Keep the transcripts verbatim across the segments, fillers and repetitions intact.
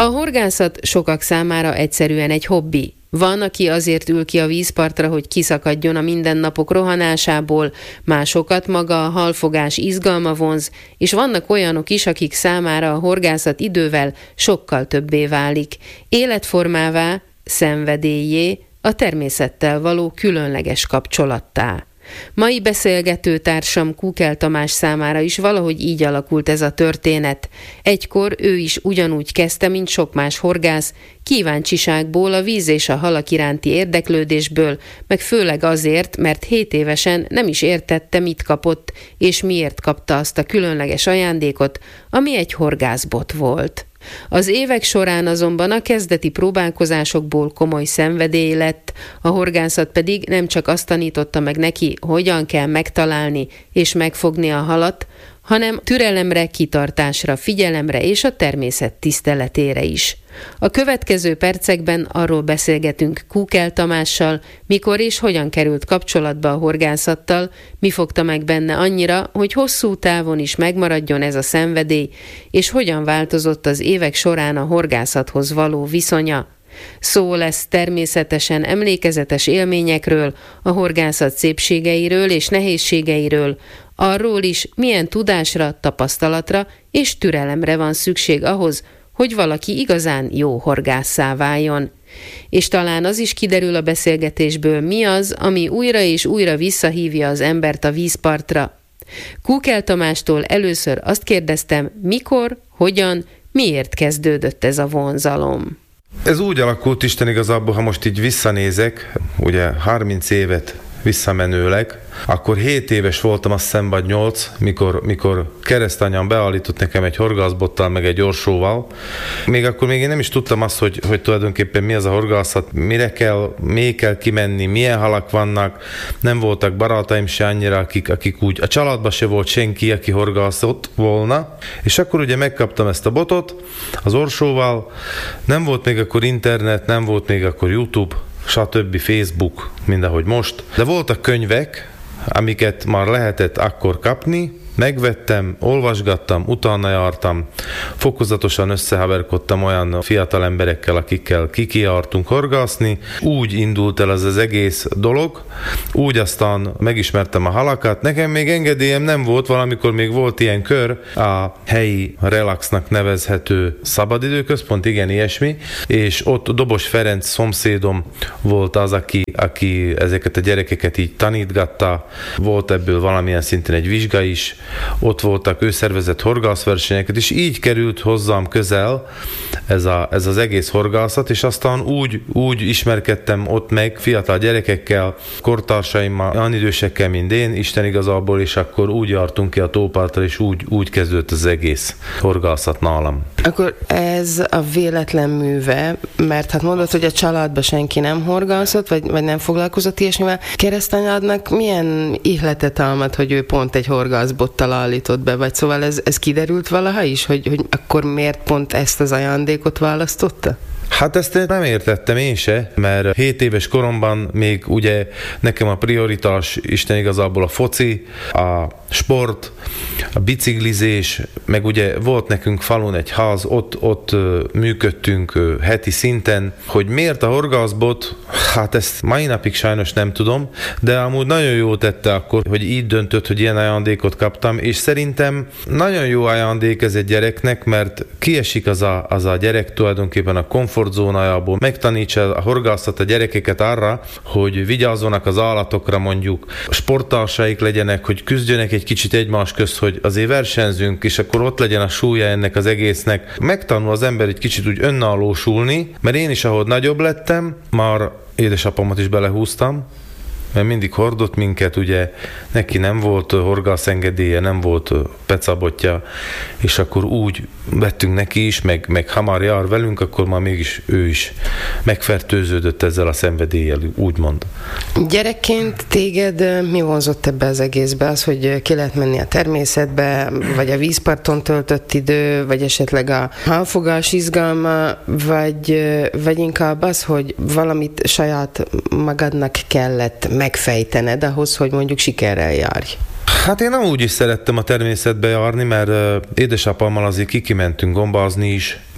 A horgászat sokak számára egyszerűen egy hobbi. Van, aki azért ül ki a vízpartra, hogy kiszakadjon a mindennapok rohanásából, másokat maga a halfogás izgalma vonz, és vannak olyanok is, akik számára a horgászat idővel sokkal többé válik. Életformává, szenvedéllyé, a természettel való különleges kapcsolattá. Mai beszélgető társam Kúkel Tamás számára is valahogy így alakult ez a történet. Egykor ő is ugyanúgy kezdte, mint sok más horgász, kíváncsiságból, a víz és a halak iránti érdeklődésből, meg főleg azért, mert hét évesen nem is értette, mit kapott, és miért kapta azt a különleges ajándékot, ami egy horgászbot volt. Az évek során azonban a kezdeti próbálkozásokból komoly szenvedély lett, a horgászat pedig nem csak azt tanította meg neki, hogyan kell megtalálni és megfogni a halat, hanem türelemre, kitartásra, figyelemre és a természet tiszteletére is. A következő percekben arról beszélgetünk Kúkel Tamással, mikor és hogyan került kapcsolatba a horgászattal, mi fogta meg benne annyira, hogy hosszú távon is megmaradjon ez a szenvedély, és hogyan változott az évek során a horgászathoz való viszonya. Szó lesz természetesen emlékezetes élményekről, a horgászat szépségeiről és nehézségeiről, arról is, milyen tudásra, tapasztalatra és türelemre van szükség ahhoz, hogy valaki igazán jó horgásszá váljon. És talán az is kiderül a beszélgetésből, mi az, ami újra és újra visszahívja az embert a vízpartra. Kúkel Tamástól először azt kérdeztem, mikor, hogyan, miért kezdődött ez a vonzalom. Ez úgy alakult, Isten igazából, ha most így visszanézek, ugye harminc évet visszamenőleg, akkor hét éves voltam, azt hiszem, vagy nyolc, mikor, mikor keresztanyám beállított nekem egy horgászbottal, meg egy orsóval. Még akkor még én nem is tudtam azt, hogy, hogy tulajdonképpen mi az a horgászat, mire kell, még kell kimenni, milyen halak vannak. Nem voltak barátaim se annyira, akik, akik úgy, a családban se volt senki, aki horgászott volna. És akkor ugye megkaptam ezt a botot az orsóval. Nem volt még akkor internet, nem volt még akkor YouTube, stb. Facebook, mindahogy most. De voltak könyvek, amiket már lehetett akkor kapni, megvettem, olvasgattam, utána jártam, fokozatosan összehaverkodtam olyan fiatal emberekkel, akikkel kikijártunk horgászni. Úgy indult el az az egész dolog, úgy aztán megismertem a halakat. Nekem még engedélyem nem volt, valamikor még volt ilyen kör, a helyi relaxnak nevezhető szabadidőközpont, igen, ilyesmi, és ott Dobos Ferenc szomszédom volt az, aki, aki ezeket a gyerekeket így tanítgatta, volt ebből valamilyen szinten egy vizsga is, ott voltak, ő szervezett horgászversenyeket, és így került hozzám közel ez, a, ez az egész horgászat, és aztán úgy, úgy ismerkedtem ott meg fiatal gyerekekkel, kortársaimmal, olyan idősekkel, mint én, Isten igazából, és akkor úgy jártunk ki a tópartra, és úgy, úgy kezdődött az egész horgászat nálam. Akkor ez a véletlen műve, mert hát mondod, hogy a családban senki nem horgászott, vagy, vagy nem foglalkozott ilyesmivel. Keresztanyádnak milyen ihletet almat, hogy ő pont egy horgászbottal állított be, vagy szóval ez, ez kiderült valaha is, hogy, hogy akkor miért pont ezt az ajándékot választotta? Hát ezt nem értettem én se, mert hét éves koromban még ugye nekem a prioritás Isten igazából a foci, a sport, a biciklizés, meg ugye volt nekünk falun egy ház, ott, ott működtünk heti szinten, hogy miért a horgászbot, hát ezt mai napig sajnos nem tudom, de amúgy nagyon jó tette akkor, hogy így döntött, hogy ilyen ajándékot kaptam, és szerintem nagyon jó ajándék ez egy gyereknek, mert kiesik az a, az a gyerek tulajdonképpen a komfortzónájából, megtanítsa a horgászat a gyerekeket arra, hogy vigyázzanak az állatokra, mondjuk sporttársaik legyenek, hogy küzdjönek egy kicsit egymás közt, hogy azért versenyzünk, és akkor ott legyen a súlya ennek az egésznek. Megtanul az ember egy kicsit úgy önállósulni, mert én is, ahogy nagyobb lettem, már édesapamat is belehúztam, mert mindig hordott minket, ugye neki nem volt horgászengedélye, nem volt pecabotja, és akkor úgy vettünk neki is, meg, meg hamar jár velünk, akkor már mégis ő is megfertőződött ezzel a szenvedéllyel, úgymond. Gyerekként téged mi vonzott ebbe az egészbe? Az, hogy ki lehet menni a természetbe, vagy a vízparton töltött idő, vagy esetleg a halfogás izgalma, vagy, vagy inkább az, hogy valamit saját magadnak kellett megfejtened ahhoz, hogy mondjuk sikerrel járj? Hát én nem úgy is szerettem a természetbe járni, mert édesapámmal azért kikimentünk gombázni is,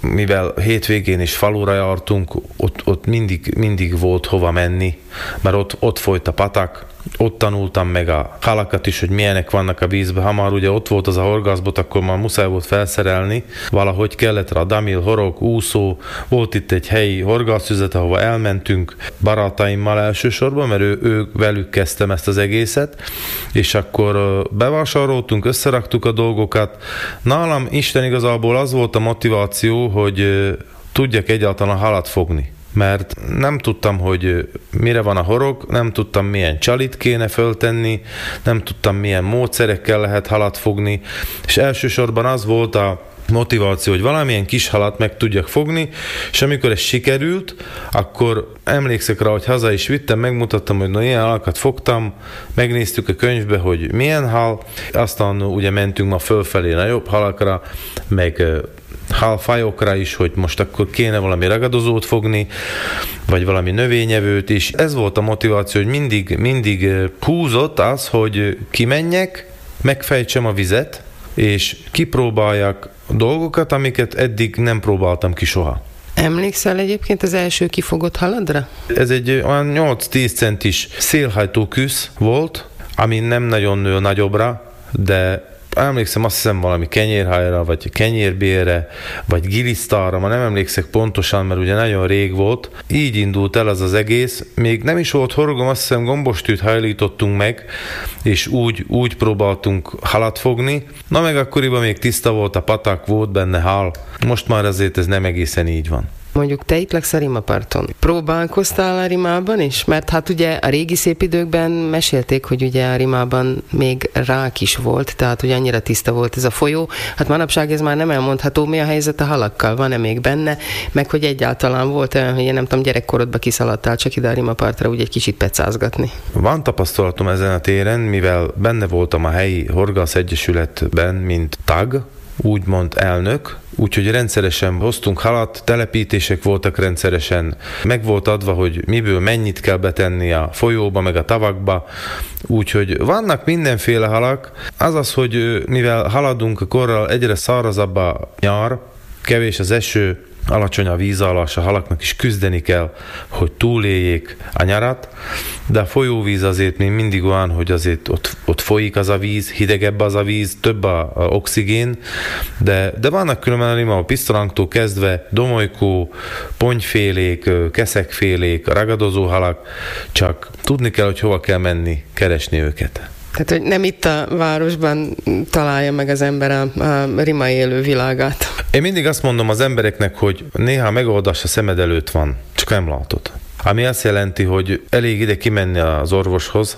mivel hétvégén is falura jártunk, ott, ott mindig, mindig volt hova menni, mert ott, ott folyt a patak, ott tanultam meg a halakat is, hogy milyenek vannak a vízben. Ha már ugye ott volt az a horgászbot, akkor már muszáj volt felszerelni. Valahogy kellett rá damil, horog, úszó. Volt itt egy helyi horgászüzet, ahova elmentünk barátaimmal elsősorban, mert ő, ő velük kezdtem ezt az egészet. És akkor bevásároltunk, összeraktuk a dolgokat. Nálam Isten igazából az volt a motiváció, hogy tudjak egyáltalán halat fogni. Mert nem tudtam, hogy mire van a horog, nem tudtam, milyen csalit kéne föltenni, nem tudtam, milyen módszerekkel lehet halat fogni, és elsősorban az volt a motiváció, hogy valamilyen kis halat meg tudjak fogni, és amikor ez sikerült, akkor emlékszek rá, hogy haza is vittem, megmutattam, hogy na, ilyen halakat fogtam, megnéztük a könyvbe, hogy milyen hal, aztán ugye mentünk ma fölfelé nagyobb halakra, meg halfajokra is, hogy most akkor kéne valami ragadozót fogni, vagy valami növényevőt is. Ez volt a motiváció, hogy mindig, mindig húzott az, hogy kimenjek, megfejtsem a vizet, és kipróbáljak dolgokat, amiket eddig nem próbáltam ki soha. Emlékszel egyébként az első kifogott haladra? Ez egy olyan nyolc-tíz centis szélhajtó küsz volt, ami nem nagyon nő nagyobbra, de emlékszem, azt hiszem valami kenyérhajra, vagy kenyérbélre, vagy gilisztára, ma nem emlékszek pontosan, mert ugye nagyon rég volt. Így indult el az az egész. Még nem is volt horogom, azt hiszem gombostűt hajlítottunk meg, és úgy, úgy próbáltunk halat fogni. Na meg akkoriban még tiszta volt a patak, volt benne hal. Most már azért ez nem egészen így van. Mondjuk te itt laksz a Rimaparton. Próbálkoztál a Rimában is? Mert hát ugye a régi szép időkben mesélték, hogy ugye a Rimában még rák is volt, tehát hogy annyira tiszta volt ez a folyó. Hát manapság ez már nem elmondható, mi a helyzet a halakkal, van-e még benne, meg hogy egyáltalán volt olyan, hogy én nem tudom, gyerekkorodban kiszaladtál csak ide a Rimapartra úgy egy kicsit pecázgatni. Van tapasztalatom ezen a téren, mivel benne voltam a helyi Horgász Egyesületben, mint tag, úgymond elnök, úgyhogy rendszeresen hoztunk halat, telepítések voltak rendszeresen, meg volt adva, hogy miből mennyit kell betenni a folyóba, meg a tavakba, úgyhogy vannak mindenféle halak. Az az, hogy mivel haladunk a korral, egyre szárazabb a nyár, kevés az eső, alacsony a vízállás, a halaknak is küzdeni kell, hogy túléljék a nyarat, de a folyóvíz azért még mindig olyan, hogy azért ott, ott folyik az a víz, hidegebb az a víz, több a, a oxigén, de, de vannak különben a Rima, a pisztolánktól kezdve domolykó, pontyfélék, keszekfélék, ragadozó halak, csak tudni kell, hogy hova kell menni, keresni őket. Tehát, hogy nem itt a városban találja meg az ember a, a Rima élő világát. Én mindig azt mondom az embereknek, hogy néha a megoldás a szemed előtt van, csak nem látod. Ami azt jelenti, hogy elég ide kimenni az orvoshoz,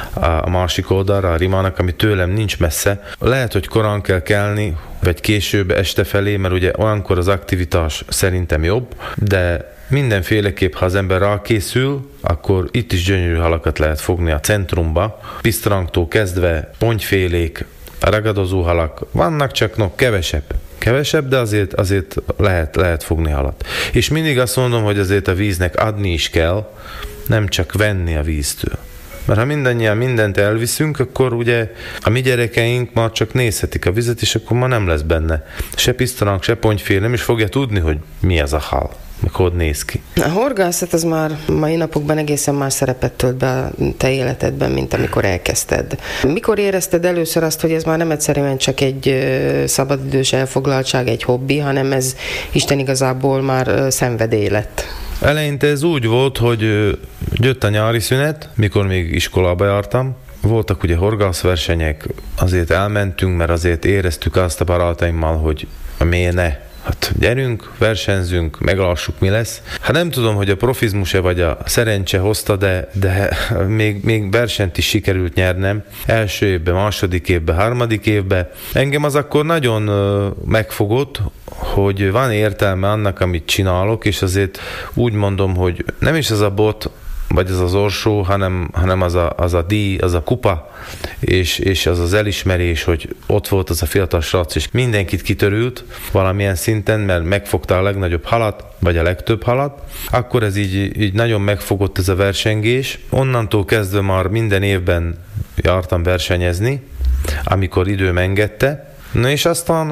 a másik oldalra, a Rimának, ami tőlem nincs messze. Lehet, hogy korán kell kelni, vagy később este felé, mert ugye olyankor az aktivitás szerintem jobb, de mindenféleképp, ha az ember rákészül, akkor itt is gyönyörű halakat lehet fogni a centrumba. Pisztrangtól kezdve pontyfélék, ragadozó halak, vannak csak no, kevesebb. Kevesebb, de azért, azért lehet, lehet fogni halat. És mindig azt mondom, hogy azért a víznek adni is kell, nem csak venni a víztől. Mert ha mindannyian mindent elviszünk, akkor ugye a mi gyerekeink már csak nézhetik a vizet, és akkor már nem lesz benne se pisztolank, se pontyfél, nem is fogja tudni, hogy mi az a hal, meg hogy néz ki. A horgászat az már mai napokban egészen más szerepet tölt be a te életedben, mint amikor elkezdted. Mikor érezted először azt, hogy ez már nem egyszerűen csak egy szabadidős elfoglaltság, egy hobbi, hanem ez Isten igazából már szenvedély lett? Eleinte ez úgy volt, hogy jött a nyári szünet, mikor még iskolába jártam. Voltak ugye horgászversenyek, azért elmentünk, mert azért éreztük azt a barátaimmal, hogy miért ne. Hát gyerünk, versenyzünk, meglássuk, mi lesz. Hát nem tudom, hogy a profizmus-e vagy a szerencse hozta, de, de még, még versenyt is sikerült nyernem. Első évben, második évben, harmadik évben. Engem az akkor nagyon megfogott, hogy van értelme annak, amit csinálok, és azért úgy mondom, hogy nem is az a bot, vagy az az orsó, hanem, hanem az, a, az a díj, az a kupa, és, és az az elismerés, hogy ott volt az a fiatal srác, és mindenkit kitörült valamilyen szinten, mert megfogta a legnagyobb halat, vagy a legtöbb halat. Akkor ez így, így nagyon megfogott ez a versengés. Onnantól kezdve már minden évben jártam versenyezni, amikor időm engedte. Na és aztán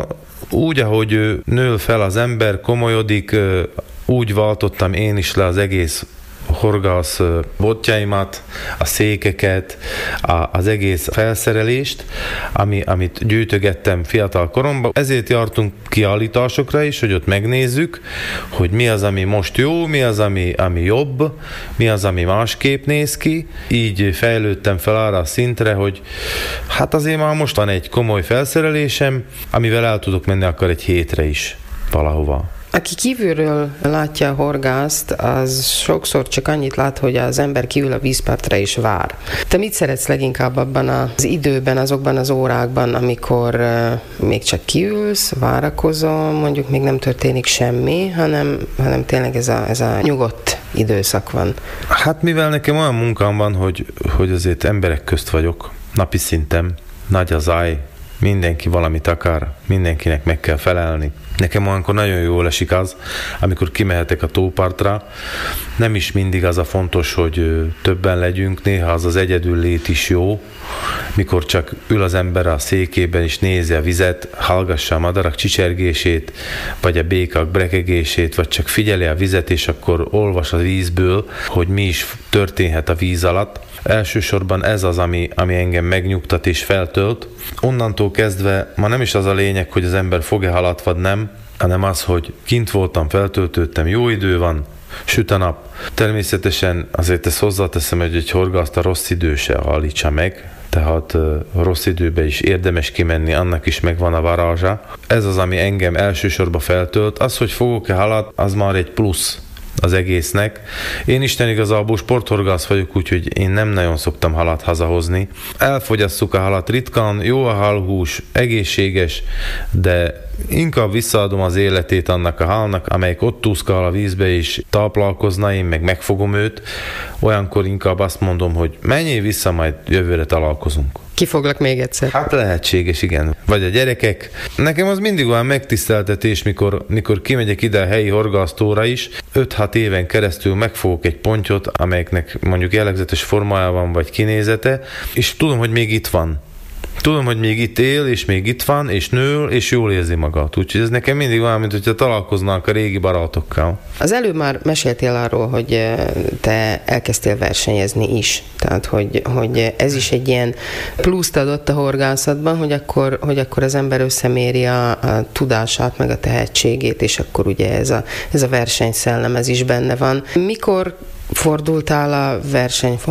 úgy, ahogy nő fel az ember, komolyodik, úgy váltottam én is le az egész horgász botjaimat, a székeket, a, az egész felszerelést, ami, amit gyűjtögettem fiatal koromban. Ezért jártunk kiállításokra is, hogy ott megnézzük, hogy mi az, ami most jó, mi az, ami, ami jobb, mi az, ami másképp néz ki. Így fejlődtem fel arra a szintre, hogy hát azért már most van egy komoly felszerelésem, amivel el tudok menni akár egy hétre is valahova. Aki kívülről látja a horgászt, az sokszor csak annyit lát, hogy az ember kívül a vízpartra is vár. Te mit szeretsz leginkább abban az időben, azokban az órákban, amikor uh, még csak kiülsz, várakozol, mondjuk még nem történik semmi, hanem, hanem tényleg ez a, ez a nyugodt időszak van? Hát mivel nekem olyan munkám van, hogy, hogy azért emberek közt vagyok, napi szinten, nagy az áj, mindenki valamit akar, mindenkinek meg kell felelni. Nekem olyankor nagyon jól esik az, amikor kimehetek a tópartra. Nem is mindig az a fontos, hogy többen legyünk, néha az az egyedül lét is jó, mikor csak ül az ember a székében és nézi a vizet, hallgassa a madarak csicsergését, vagy a békák brekegését, vagy csak figyeli a vizet, és akkor olvas a vízből, hogy mi is történhet a víz alatt. Elsősorban ez az, ami, ami engem megnyugtat és feltölt. Onnantól kezdve ma nem is az a lényeg, hogy az ember fog-e halat, vagy nem, hanem az, hogy kint voltam, feltöltöttem, jó idő van, süt a nap. Természetesen azért ezt hozzáteszem, hogy egy horgászt a rossz idő se állítsa meg, tehát rossz időben is érdemes kimenni, annak is megvan a varázsa. Ez az, ami engem elsősorban feltölt. Az, hogy fogok-e halat, az már egy plusz az egésznek. Én Isten igazából sporthorgász vagyok, úgyhogy én nem nagyon szoktam halat hazahozni. Elfogyasszuk a halat ritkán, jó a halhús, egészséges, de inkább visszaadom az életét annak a halnak, amelyik ott úszkál a vízbe és táplálkozna, én meg megfogom őt. Olyankor inkább azt mondom, hogy menjél vissza, majd jövőre találkozunk. Kifoglak még egyszer. Hát lehetséges, igen. Vagy a gyerekek. Nekem az mindig olyan megtiszteltetés, mikor, mikor kimegyek ide a helyi horgásztóra is, öt-hat éven keresztül megfogok egy pontyot, amelyiknek mondjuk jellegzetes formája van, vagy kinézete, és tudom, hogy még itt van. Tudom, hogy még itt él, és még itt van, és nő, és jól érzi magát. Úgyhogy ez nekem mindig olyan, mint hogyha találkoznak a régi barátokkal. Az előbb már meséltél arról, hogy te elkezdtél versenyezni is. Tehát, hogy, hogy ez is egy ilyen pluszt adott a horgászatban, hogy akkor, hogy akkor az ember összeméri a, a tudását, meg a tehetségét, és akkor ugye ez a, ez a versenyszellem, ez is benne van. Mikor fordultál a verseny